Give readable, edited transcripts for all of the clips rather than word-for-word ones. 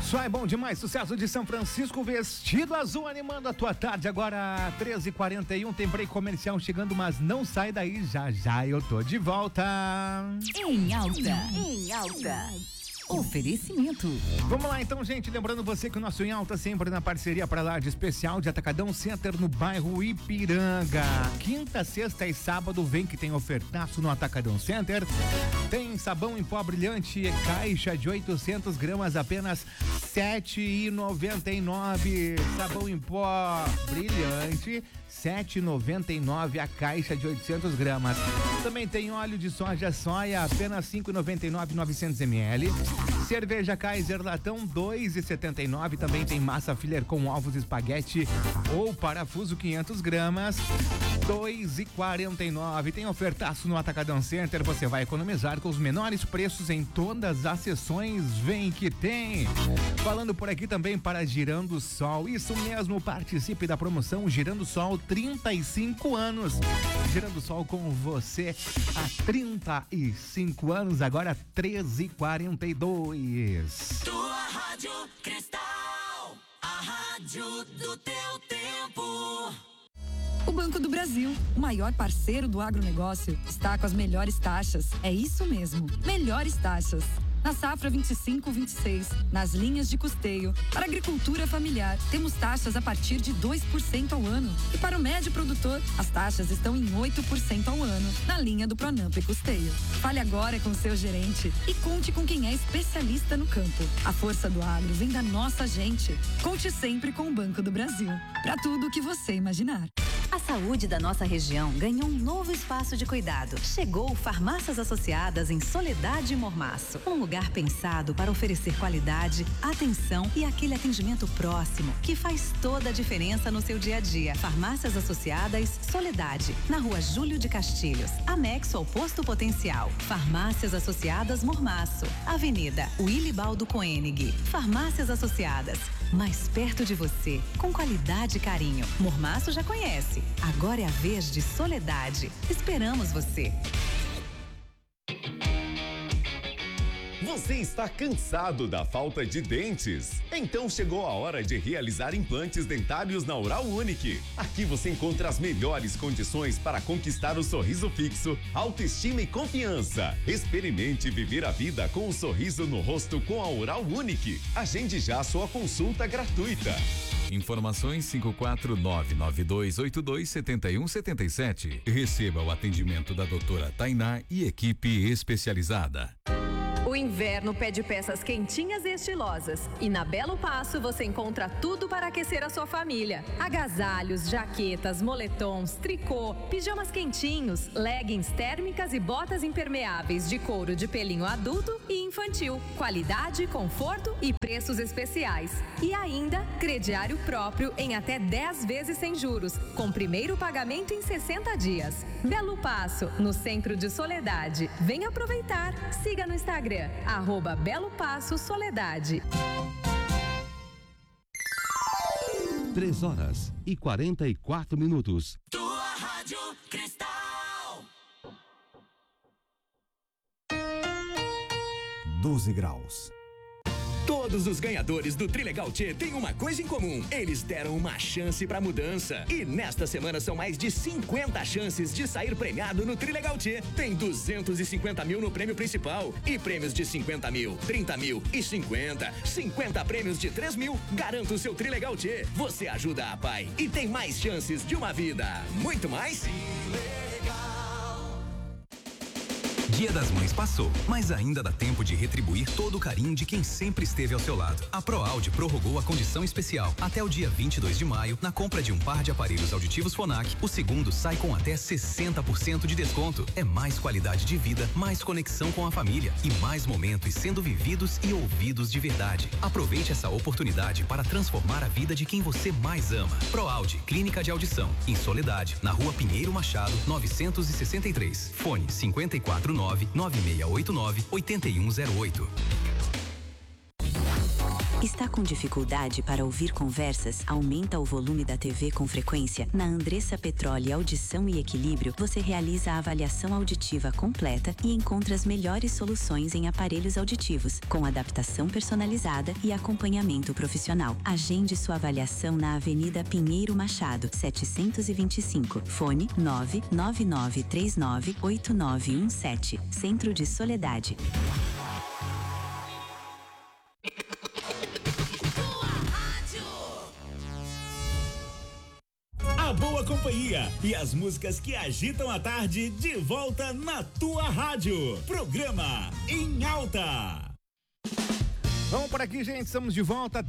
Só é bom demais, sucesso de São Francisco, Vestido Azul animando a tua tarde, agora 13h41, tem break comercial chegando, mas não sai daí, já já eu tô de volta. Em alta. Oferecimento. Vamos lá então, gente, lembrando você que o nosso Em Alta sempre na parceria para lá de especial de Atacadão Center no bairro Ipiranga. Quinta, sexta e sábado vem que tem ofertaço no Atacadão Center. Tem sabão em pó brilhante, caixa de 800 gramas, apenas R$7,99. Sabão em pó brilhante, R$7,99 a caixa de 800 gramas. Também tem óleo de soja apenas R$5,99, 900 ml. Cerveja Kaiser latão R$2,79. Também tem massa filler com ovos espaguete ou parafuso 500 gramas, R$2,49. Tem ofertaço no Atacadão Center, você vai economizar com os menores preços em todas as seções. Vem que tem. Falando por aqui também para Girando Sol, isso mesmo, participe da promoção Girando Sol 35 anos. Girando Sol com você há 35 anos, agora 13h42. Tua Rádio Cristal, a rádio do teu tempo. O Banco do Brasil, o maior parceiro do agronegócio, está com as melhores taxas. É isso mesmo, melhores taxas. Na safra 25-26, nas linhas de custeio, para agricultura familiar, temos taxas a partir de 2% ao ano. E para o médio produtor, as taxas estão em 8% ao ano, na linha do Pronamp e Custeio. Fale agora com seu gerente e conte com quem é especialista no campo. A força do agro vem da nossa gente. Conte sempre com o Banco do Brasil. Para tudo o que você imaginar. A saúde da nossa região ganhou um novo espaço de cuidado. Chegou Farmácias Associadas em Soledade e Mormaço. Um lugar pensado para oferecer qualidade, atenção e aquele atendimento próximo que faz toda a diferença no seu dia a dia. Farmácias Associadas Soledade, na Rua Júlio de Castilhos, anexo ao Posto Potencial. Farmácias Associadas Mormaço, Avenida Wilibaldo Koenig. Farmácias Associadas, mais perto de você, com qualidade e carinho. Mormaço já conhece. Agora é a vez de Soledade. Esperamos você. Você está cansado da falta de dentes? Então chegou a hora de realizar implantes dentários na Oral Unique. Aqui você encontra as melhores condições para conquistar o sorriso fixo, autoestima e confiança. Experimente viver a vida com um sorriso no rosto com a Oral Unique. Agende já sua consulta gratuita. Informações 54992827177. Receba o atendimento da doutora Tainá e equipe especializada. O inverno pede peças quentinhas e estilosas. E na Belo Passo você encontra tudo para aquecer a sua família. Agasalhos, jaquetas, moletons, tricô, pijamas quentinhos, leggings térmicas e botas impermeáveis de couro de pelinho adulto e infantil. Qualidade, conforto e preços especiais. E ainda, crediário próprio em até 10 vezes sem juros, com primeiro pagamento em 60 dias. Belo Passo, no centro de Soledade. Venha aproveitar. Siga no Instagram. @Belo Passo Soledade. 3h44. Tua Rádio Cristal. 12 graus. Todos os ganhadores do Trilegal Tchê têm uma coisa em comum. Eles deram uma chance pra mudança. E nesta semana são mais de 50 chances de sair premiado no Trilegal Tchê. Tem 250 mil no prêmio principal e prêmios de 50 mil, 30 mil e 50 prêmios de 3 mil. Garanta o seu Trilegal Tchê. Você ajuda a pai e tem mais chances de uma vida. Muito mais? Dia das Mães passou, mas ainda dá tempo de retribuir todo o carinho de quem sempre esteve ao seu lado. A ProAudio prorrogou a condição especial até o dia 22 de maio. Na compra de um par de aparelhos auditivos Phonak, o segundo sai com até 60% de desconto. É mais qualidade de vida, mais conexão com a família e mais momentos sendo vividos e ouvidos de verdade. Aproveite essa oportunidade para transformar a vida de quem você mais ama. ProAudio, Clínica de Audição, em Soledade, na Rua Pinheiro Machado, 963. Fone 5499689-8108. Está com dificuldade para ouvir conversas? Aumenta o volume da TV com frequência? Na Andressa Petróleo Audição e Equilíbrio, você realiza a avaliação auditiva completa e encontra as melhores soluções em aparelhos auditivos, com adaptação personalizada e acompanhamento profissional. Agende sua avaliação na Avenida Pinheiro Machado, 725. Fone 999398917. Centro de Soledade. A boa companhia e as músicas que agitam a tarde de volta na tua rádio. Programa Em Alta. Vamos por aqui, gente. Estamos de volta,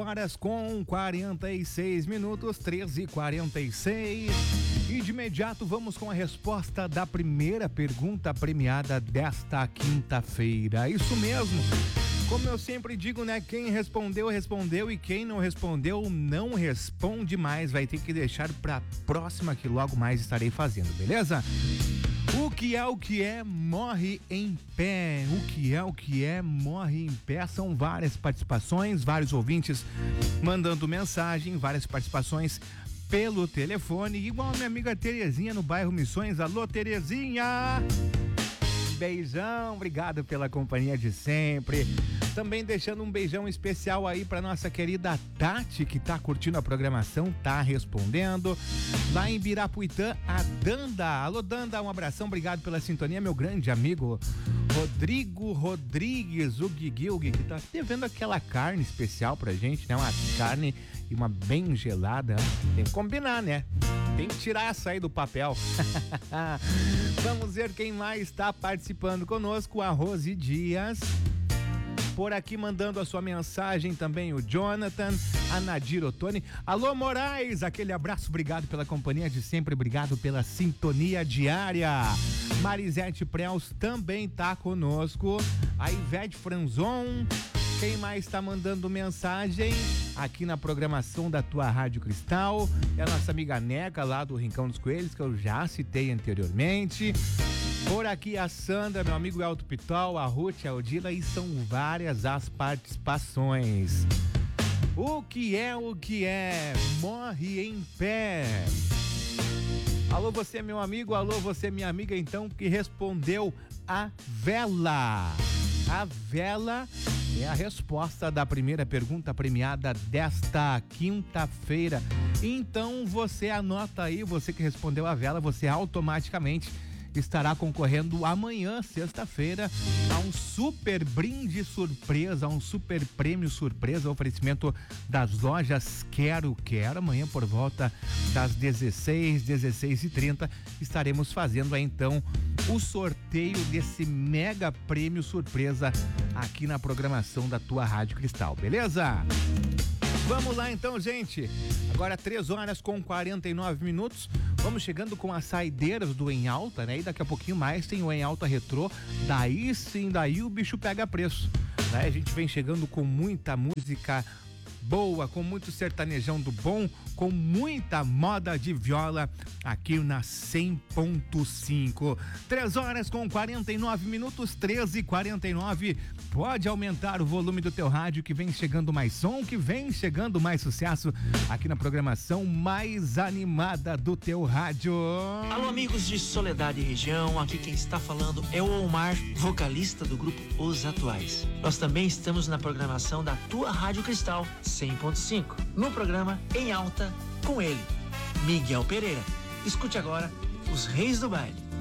3h46, 13h46. E de imediato vamos com a resposta da primeira pergunta premiada desta quinta-feira. Isso mesmo. Como eu sempre digo, né? Quem respondeu, respondeu, e quem não respondeu, não responde mais. Vai ter que deixar pra próxima, que logo mais estarei fazendo, beleza? O que é, morre em pé. O que é, morre em pé. São várias participações, vários ouvintes mandando mensagem, várias participações pelo telefone, igual a minha amiga Terezinha no bairro Missões. Alô, Terezinha! Beijão, obrigado pela companhia de sempre. Também deixando um beijão especial aí pra nossa querida Tati, que tá curtindo a programação, tá respondendo. Lá em Birapuitã, a Danda. Alô, Danda, um abração, obrigado pela sintonia, meu grande amigo Rodrigo Rodrigues, o Guiguilgue, que tá devendo aquela carne especial pra gente, né? Uma carne e uma bem gelada. Tem que combinar, né? Tem que tirar essa aí do papel. Vamos ver quem mais está participando conosco. A Rose Dias. Por aqui mandando a sua mensagem também o Jonathan, a Nadir Ottoni. Alô, Moraes, aquele abraço, obrigado pela companhia de sempre, obrigado pela sintonia diária. Marisete Prels também tá conosco. A Ivete Franzon. Quem mais está mandando mensagem aqui na programação da tua Rádio Cristal? É a nossa amiga Neca, lá do Rincão dos Coelhos, que eu já citei anteriormente. Por aqui a Sandra, meu amigo Elton Pitol, a Ruth, a Odila, e são várias as participações. O que é, morre em pé. Alô, você, meu amigo, alô, você, minha amiga, então, que respondeu a vela. A vela é a resposta da primeira pergunta premiada desta quinta-feira. Então você anota aí, você que respondeu a vela, você automaticamente estará concorrendo amanhã, sexta-feira, a um super brinde surpresa, a um super prêmio surpresa, oferecimento das lojas Quero. Amanhã por volta das 16h30, estaremos fazendo aí então o sorteio desse mega prêmio surpresa aqui na programação da tua Rádio Cristal, beleza? Vamos lá então, gente. Agora 3h49. Vamos chegando com as saideiras do Em Alta, né? E daqui a pouquinho mais tem o Em Alta Retrô. Daí sim, daí o bicho pega preço, né? A gente vem chegando com muita música boa, com muito sertanejão do bom, com muita moda de viola aqui na 100.5. 3h49, 13h49. Pode aumentar o volume do teu rádio, que vem chegando mais som, que vem chegando mais sucesso aqui na programação mais animada do teu rádio. Alô, amigos de Soledade e região, aqui quem está falando é o Omar, vocalista do grupo Os Atuais. Nós também estamos na programação da tua Rádio Cristal 100.5, no programa Em Alta, com ele, Miguel Pereira. Escute agora Os Reis do Baile.